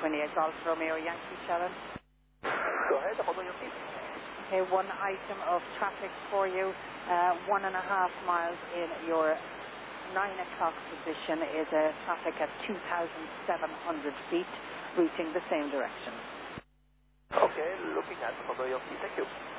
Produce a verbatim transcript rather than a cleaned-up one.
twenty-eight Golf Romeo Yankee Challenge. Go ahead, hold on your feet. Okay, one item of traffic for you. Uh, one and a half miles in your nine o'clock position is a traffic at two thousand seven hundred feet, routing the same direction. Okay, looking at hold on your feet. Thank you.